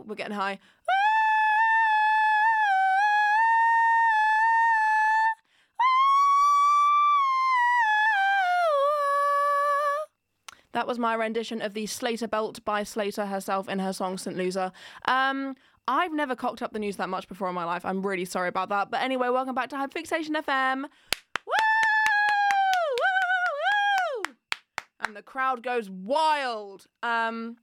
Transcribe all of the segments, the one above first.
We're getting high. That was my rendition of the Slater Belt by Slater herself in her song St. Loser. I've never cocked up the news that much before in my life. I'm really sorry about that. But anyway, welcome back to Hyperfixation FM. Woo! Woo! Woo! And the crowd goes wild. Hello.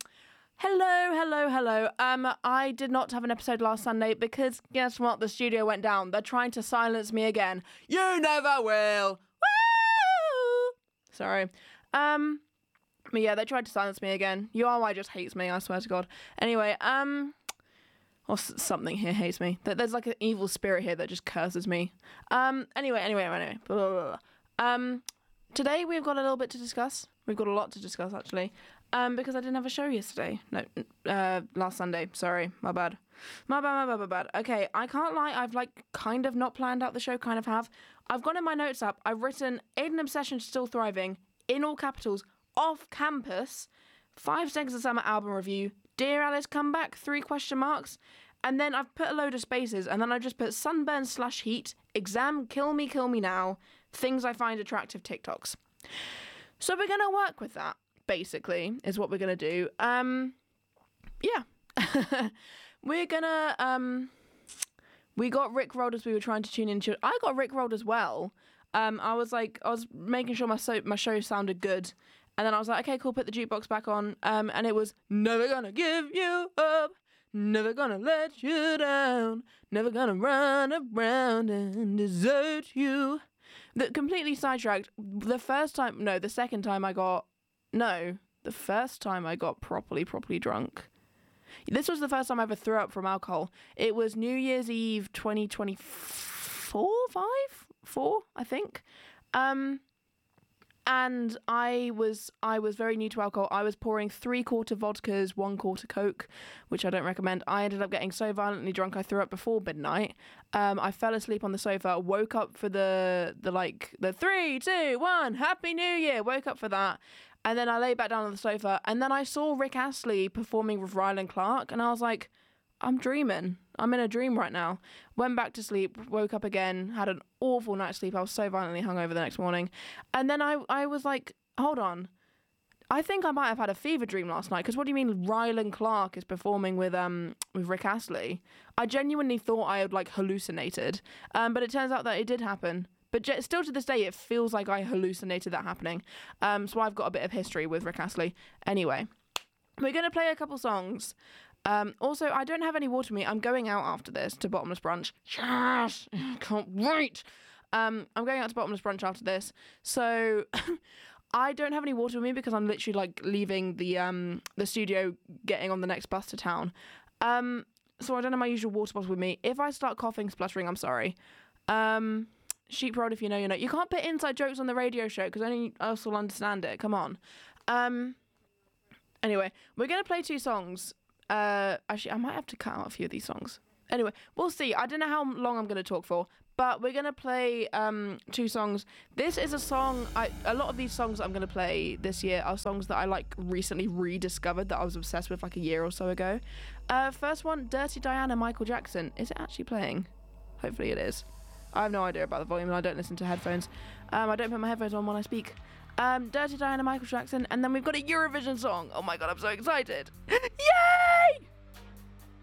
I did not have an episode last Sunday because guess what? The studio went down. They're trying to silence me again. You never will. Woo! Sorry. But yeah, they tried to silence me again. URY just hates me, I swear to God. Anyway, or something here hates me. There's like an evil spirit here that just curses me. Anyway. Blah, blah, blah. Today we've got a little bit to discuss. We've got a lot to discuss, actually. Because I didn't have a show yesterday. No, last Sunday. Sorry, my bad. My bad. Okay, I can't lie. I've kind of not planned out the show, kind of have. I've got in my notes up. I've written Aiden Obsession Still Thriving, in all capitals, off campus, 5 Seconds of Summer album review, Dear Alice comeback, 3 question marks, and then I've put a load of spaces, and then I just put sunburn / heat, exam, kill me now, things I find attractive TikToks. So we're going to work with that, basically, is what we're going to do. Yeah. We're going to, we got Rickrolled as we were trying to tune into, I got Rickrolled as well. I was making sure my show sounded good. And then I was like, okay, cool, put the jukebox back on. And it was, never gonna give you up, never gonna let you down, never gonna run around and desert you. Completely sidetracked. The first time I got properly drunk. This was the first time I ever threw up from alcohol. It was New Year's Eve 2024, 4, I think. And I was very new to alcohol. I was pouring 3-quart vodkas, 1-quart Coke, which I don't recommend. I ended up getting so violently drunk I threw up before midnight. I fell asleep on the sofa, woke up for the 3, 2, 1, Happy New Year, woke up for that. And then I lay back down on the sofa, and then I saw Rick Astley performing with Rylan Clark, and I was like, I'm dreaming. I'm in a dream right now. Went back to sleep, woke up again, had an awful night's sleep. I was so violently hungover the next morning. And then I was like, hold on. I think I might have had a fever dream last night, because what do you mean Rylan Clark is performing with Rick Astley? I genuinely thought I had hallucinated. But it turns out that it did happen. But still to this day, it feels like I hallucinated that happening. So I've got a bit of history with Rick Astley. Anyway, we're going to play a couple songs. Also, I don't have any water with me. I'm going out after this to Bottomless Brunch. Yes! Can't wait! I'm going out to Bottomless Brunch after this. So, I don't have any water with me because I'm literally, leaving the studio, getting on the next bus to town. So I don't have my usual water bottle with me. If I start coughing, spluttering, I'm sorry. Sheep Road, if you know, you know. You can't put inside jokes on the radio show because only us will understand it. Come on. Anyway, we're going to play 2 songs. Actually, I might have to cut out a few of these songs. Anyway, we'll see. I don't know how long I'm going to talk for, but we're going to play 2 songs. This is a song, a lot of these songs that I'm going to play this year are songs that I recently rediscovered that I was obsessed with a year or so ago. First one, Dirty Diana, Michael Jackson. Is it actually playing? Hopefully it is. I have no idea about the volume and I don't listen to headphones. I don't put my headphones on when I speak. Dirty Diana, Michael Jackson, and then we've got a Eurovision song. Oh my god, I'm so excited. Yay!